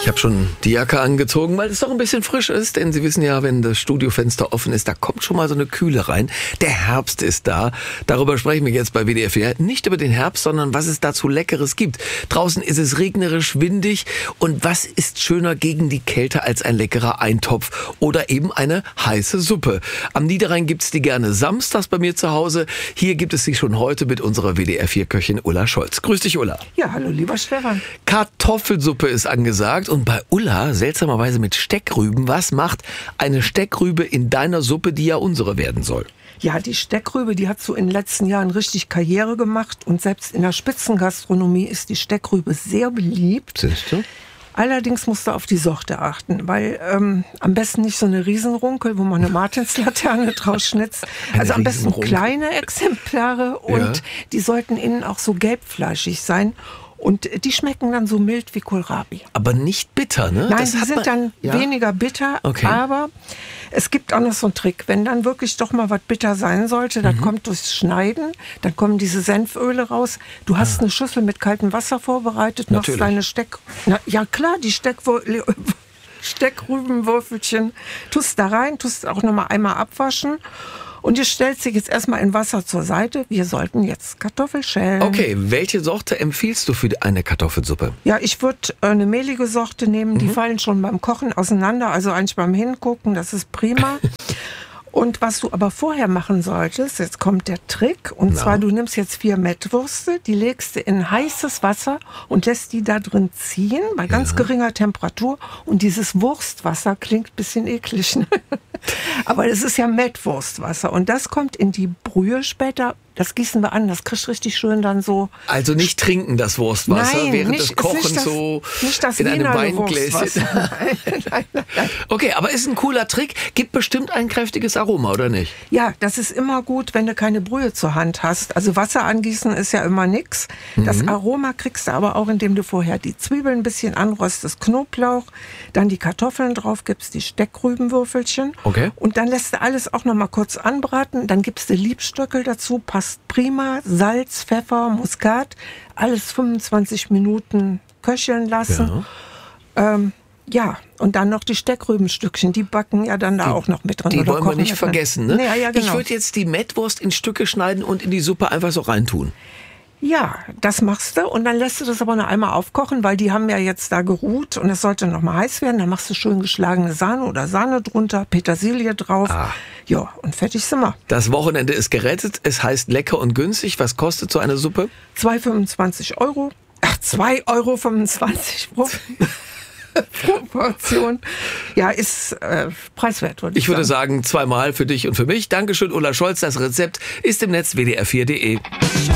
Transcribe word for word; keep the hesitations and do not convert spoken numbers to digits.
Ich habe schon die Jacke angezogen, weil es doch ein bisschen frisch ist. Denn Sie wissen ja, wenn das Studiofenster offen ist, da kommt schon mal so eine Kühle rein. Der Herbst ist da. Darüber sprechen wir jetzt bei W D R vier. Nicht über den Herbst, sondern was es dazu Leckeres gibt. Draußen ist es regnerisch, windig. Und was ist schöner gegen die Kälte als ein leckerer Eintopf oder eben eine heiße Suppe? Am Niederrhein gibt's die gerne samstags bei mir zu Hause. Hier gibt es sie schon heute mit unserer W D R vier Köchin Ulla Scholz. Grüß dich, Ulla. Ja, hallo, lieber Stefan. Kartoffelsuppe ist angesagt. Und bei Ulla seltsamerweise mit Steckrüben. Was macht eine Steckrübe in deiner Suppe, die ja unsere werden soll? Ja, die Steckrübe, die hat so in den letzten Jahren richtig Karriere gemacht. Und selbst in der Spitzengastronomie ist die Steckrübe sehr beliebt. Siehst du? Allerdings musst du auf die Sorte achten, weil ähm, am besten nicht so eine Riesenrunkel, wo man eine Martinslaterne draus schnitzt. Also am besten kleine Exemplare und ja. Die sollten innen auch so gelbfleischig sein. Und die schmecken dann so mild wie Kohlrabi. Aber nicht bitter, ne? Nein, das die sind man, dann ja? weniger bitter. Okay. Aber es gibt auch noch so einen Trick. Wenn dann wirklich doch mal was bitter sein sollte, dann mhm. kommt durchs Schneiden, dann kommen diese Senföle raus. Du hast ah. eine Schüssel mit kaltem Wasser vorbereitet, machst Natürlich. deine Steck... Na, ja klar, die Steckwür- Steckrübenwürfelchen tust da rein, tust auch noch mal einmal abwaschen. Und ihr stellt sich jetzt erstmal in Wasser zur Seite. Wir sollten jetzt Kartoffel schälen. Okay, welche Sorte empfiehlst du für eine Kartoffelsuppe? Ja, ich würde eine mehlige Sorte nehmen. Die mhm. fallen schon beim Kochen auseinander. Also eigentlich beim Hingucken, das ist prima. Und was du aber vorher machen solltest, jetzt kommt der Trick. Und no. zwar, du nimmst jetzt vier Mettwürste, die legst du in heißes Wasser und lässt die da drin ziehen, bei ganz ja. geringer Temperatur. Und dieses Wurstwasser klingt ein bisschen eklig, ne? Aber das ist ja Mettwurstwasser. Und das kommt in die Brühe später. Das gießen wir an, das kriegst richtig schön dann so... Also nicht trinken, das Wurstwasser, nein, während nicht, des Kochens nicht das, so nicht das in einem Wiener Weingläschen. Nein, nein, nein, nein. Okay, aber ist ein cooler Trick, gibt bestimmt ein kräftiges Aroma, oder nicht? Ja, das ist immer gut, wenn du keine Brühe zur Hand hast. Also Wasser angießen ist ja immer nix. Das mhm. Aroma kriegst du aber auch, indem du vorher die Zwiebeln ein bisschen anrostest, Knoblauch, dann die Kartoffeln drauf gibst, die Steckrübenwürfelchen. Okay. Und dann lässt du alles auch noch mal kurz anbraten. Dann gibst du Liebstöckel dazu, passt prima. Salz, Pfeffer, Muskat, alles fünfundzwanzig Minuten köcheln lassen. Ja. Ähm, ja, und dann noch die Steckrübenstückchen, die backen ja dann da die, auch noch mit drin. Die oder wollen wir nicht vergessen, ne? Ja, ja, genau. Ich würde jetzt die Mettwurst in Stücke schneiden und in die Suppe einfach so reintun. Ja, das machst du und dann lässt du das aber noch einmal aufkochen, weil die haben ja jetzt da geruht und es sollte noch mal heiß werden. Dann machst du schön geschlagene Sahne oder Sahne drunter, Petersilie drauf. Ah. Ja, und fertig sind wir. Das Wochenende ist gerettet. Es heißt lecker und günstig. Was kostet so eine Suppe? zwei fünfundzwanzig Euro. Ach, zwei Euro fünfundzwanzig pro, pro Portion. Ja, ist äh, preiswert, würde ich, ich würde sagen. sagen, zweimal für dich und für mich. Dankeschön, Ulla Scholz. Das Rezept ist im Netz w d r vier punkt d e.